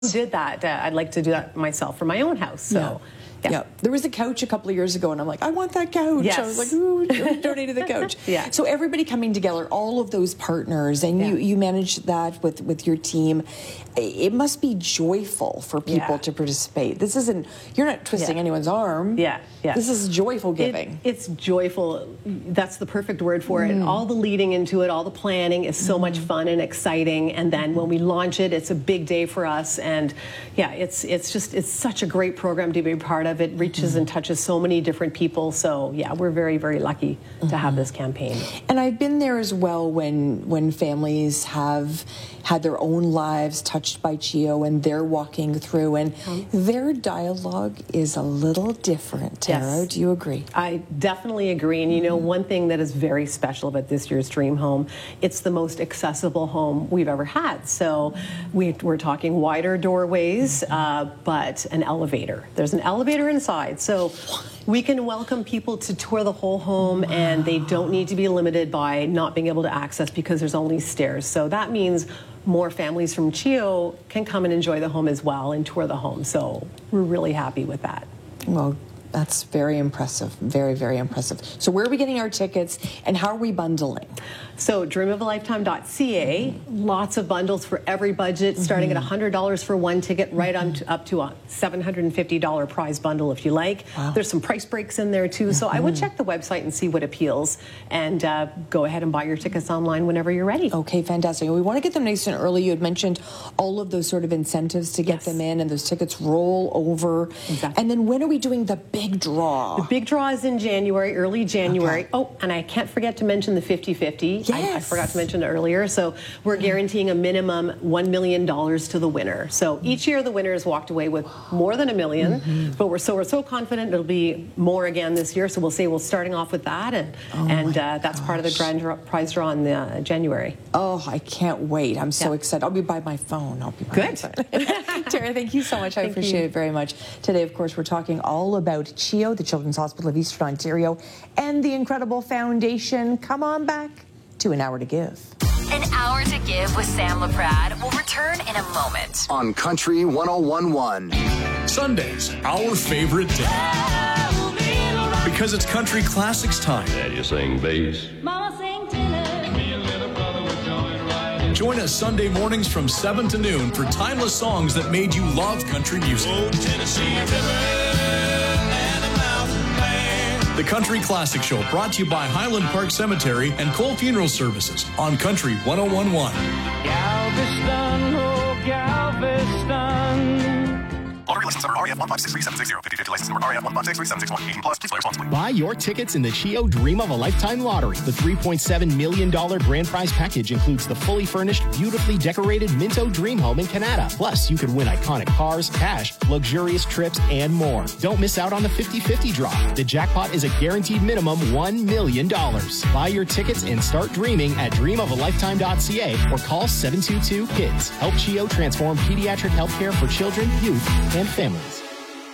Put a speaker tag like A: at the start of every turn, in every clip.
A: did that. I'd like to do that myself for my own house. So.
B: Yeah. There was a couch a couple of years ago, and I'm like, I want that couch.
A: Yes.
B: I was like, who donated the couch?
A: Yeah.
B: So everybody coming together, all of those partners, and you manage that with your team. It must be joyful for people to participate. This isn't, you're not twisting anyone's arm.
A: Yeah.
B: This is joyful giving.
A: It's joyful. That's the perfect word for it. All the leading into it, all the planning is so much fun and exciting. And then when we launch it, it's a big day for us. And it's such a great program to be a part of. It reaches and touches so many different people. So we're very, very lucky to have this campaign.
B: And I've been there as well when families have had their own lives touched by CHEO and they're walking through, and their dialogue is a little different. Tara, do you agree?
A: I definitely agree. And you know, one thing that is very special about this year's Dream Home, it's the most accessible home we've ever had. So we're talking wider doorways, but an elevator. There's an elevator inside. So we can welcome people to tour the whole home, and they don't need to be limited by not being able to access because there's only stairs. So that means more families from CHEO can come and enjoy the home as well and tour the home. So we're really happy with that.
B: Well, that's very impressive. Very, very impressive. So where are we getting our tickets, and how are we bundling?
A: So dreamofalifetime.ca, lots of bundles for every budget, starting at $100 for one ticket, right on up to a $750 prize bundle if you like. Wow. There's some price breaks in there too. So I would check the website and see what appeals, and go ahead and buy your tickets online whenever you're ready.
B: Okay, fantastic. We want to get them nice and early. You had mentioned all of those sort of incentives to get them in, and those tickets roll over. Exactly. And then when are we doing the big draw?
A: The big draw is in January, early January. Okay. Oh, and I can't forget to mention the 50-50. Yes. I forgot to mention it earlier. So we're guaranteeing a minimum $1 million to the winner. So each year the winner has walked away with more than $1 million, but we're so confident it'll be more again this year. So we're starting off with that, and that's part of the grand prize draw in January.
B: Oh, I can't wait. I'm so excited. I'll be by my phone.
A: Good.
B: Tara, thank you so much. I appreciate it very much. Today, of course, we're talking all about CHEO, the Children's Hospital of Eastern Ontario, and the incredible foundation. Come on back to An Hour to Give.
C: An Hour to Give with Sam LaPrade will return in a moment.
D: On Country 101.1.
E: Sundays, our favorite day. Because it's country classics time.
F: Dad, you sing bass.
G: Mama sing tenor. Me and little brother were going right.
E: Join us Sunday mornings from 7 to noon for timeless songs that made you love country music.
G: Old Tennessee River.
E: The Country Classic Show, brought to you by Highland Park Cemetery and Cole Funeral Services on Country 101.1.
G: Galveston, oh Galveston.
H: Lottery license number REF 1563760. 50/50 license number REF 1563761. 18 plus. Please play responsibly.
I: Buy your tickets in the CHEO Dream of a Lifetime Lottery. The $3.7 million grand prize package includes the fully furnished, beautifully decorated Minto Dream Home in Canada. Plus, you could win iconic cars, cash, luxurious trips, and more. Don't miss out on the 50/50 draw. The jackpot is a guaranteed minimum $1 million. Buy your tickets and start dreaming at dreamofalifetime.ca or call 722-KIDS. Help CHEO transform pediatric healthcare for children, youth, and families.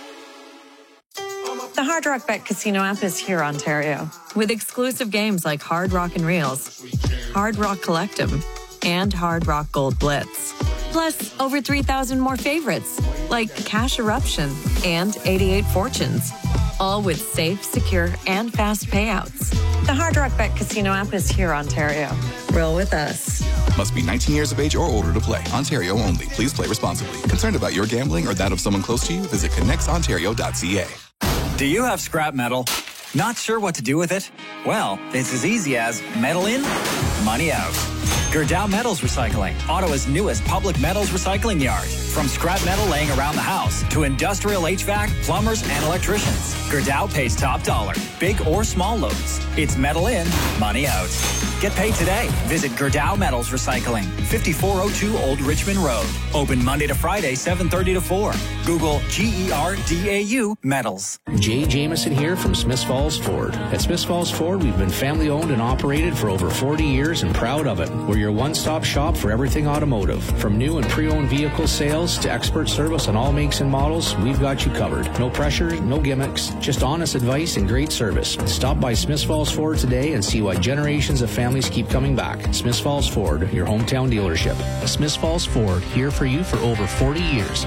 J: The Hard Rock Bet Casino app is here, Ontario, with exclusive games like Hard Rock and Reels, Hard Rock Collectum, and Hard Rock Gold Blitz. Plus, over 3,000 more favorites, like Cash Eruption and 88 Fortunes, all with safe, secure, and fast payouts. The Hard Rock Bet Casino app is here, Ontario. Roll with us.
K: Must be 19 years of age or older to play. Ontario only. Please play responsibly. Concerned about your gambling or that of someone close to you? Visit connectsontario.ca.
L: Do you have scrap metal? Not sure what to do with it? Well, it's as easy as metal in, money out. Gerdau Metals Recycling, Ottawa's newest public metals recycling yard. From scrap metal laying around the house to industrial HVAC, plumbers, and electricians, Gerdau pays top dollar, big or small loads. It's metal in, money out. Get paid today. Visit Gerdau Metals Recycling, 5402 Old Richmond Road. Open Monday to Friday, 7:30 to 4. Google GERDAU Metals.
M: Jay Jameson here from Smiths Falls Ford. At Smiths Falls Ford, we've been family owned and operated for over 40 years and proud of it. We're We're your one-stop shop for everything automotive. From new and pre-owned vehicle sales to expert service on all makes and models, we've got you covered. No pressure, no gimmicks, just honest advice and great service. Stop by Smiths Falls Ford today and see why generations of families keep coming back. Smiths Falls Ford, your hometown dealership. Smiths Falls Ford, here for you for over 40 years.